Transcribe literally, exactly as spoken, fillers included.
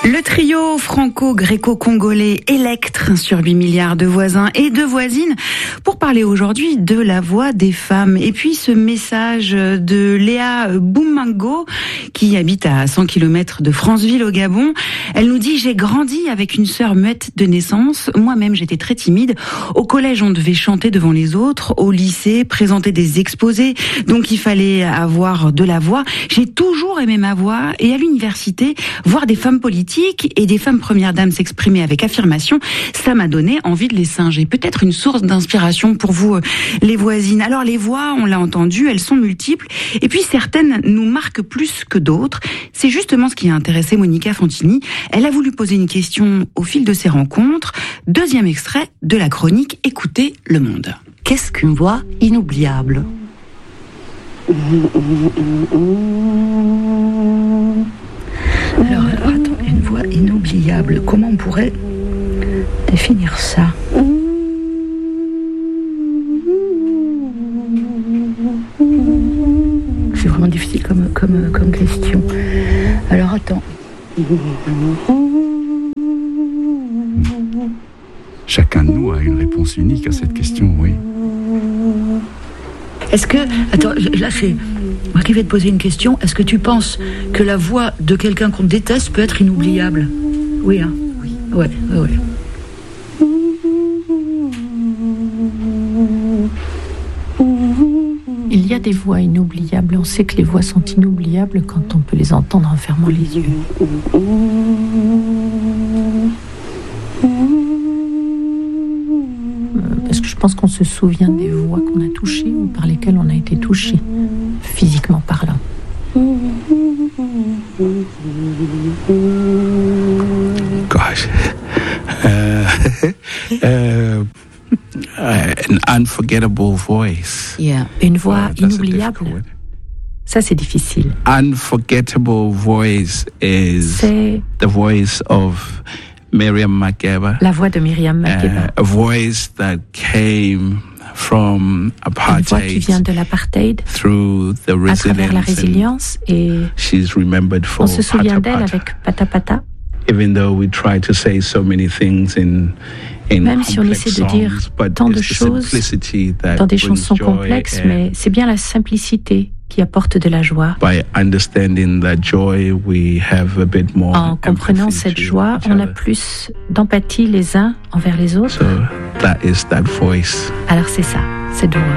Le trio franco-gréco-congolais Electre sur huit milliards de voisins et de voisines pour parler aujourd'hui de la voix des femmes. Et puis ce message de Léa Boumango qui habite à cent kilomètres de Franceville au Gabon. Elle nous dit « J'ai grandi avec une sœur muette de naissance. Moi-même j'étais très timide. Au collège on devait chanter devant les autres. Au lycée présenter des exposés. Donc il fallait avoir de la voix. J'ai toujours aimé ma voix et à l'université voir des femmes politiques et des femmes premières dames s'exprimer avec affirmation, ça m'a donné envie de les singer. Peut-être une source d'inspiration pour vous, les voisines. Alors les voix, on l'a entendu, elles sont multiples. Et puis certaines nous marquent plus que d'autres. C'est justement ce qui a intéressé Monica Fantini. Elle a voulu poser une question au fil de ses rencontres. Deuxième extrait de la chronique Écoutez le monde. Qu'est-ce qu'une voix inoubliable ? Alors, alors, attends, une voix inoubliable. Comment on pourrait définir ça ? C'est vraiment difficile comme, comme, comme question. Alors, attends. Chacun de nous a une réponse unique à cette question, oui. Est-ce que... Attends, là, c'est... Moi qui vais te poser une question. Est-ce que tu penses que la voix de quelqu'un qu'on déteste peut être inoubliable ? Oui, hein ? Oui. Ouais, ouais, ouais. Il y a des voix inoubliables. On sait que les voix sont inoubliables quand on peut les entendre en fermant les yeux. Parce que je pense qu'on se souvient des voix qu'on a touchées ou par lesquelles on a été touché, physiquement parlant. Gosh. Uh, uh, an unforgettable voice. Yeah. Une voix Uh, that's a inoubliable. difficult one. Ça, c'est difficile. Unforgettable voice is C'est the voice of Miriam Makeba. la voix de Myriam Makeba. Uh, a voice that came from Une voix qui vient apartheid de l'apartheid through the à travers la resilience. résilience, et And she's remembered for on se souvient Pata d'elle Pata. avec Pata Pata. Even though we try to say so many things in in Même si on complex essaie de dire songs, but tant de it's the choses simplicity that dans des brings chansons joy complexes, and mais c'est bien la simplicité qui apporte de la joie. by understanding that joy, we have a bit more En comprenant empathy cette to joie, each on a other. plus d'empathie les uns envers les autres. So that is that voice. Alors c'est ça, cette voix.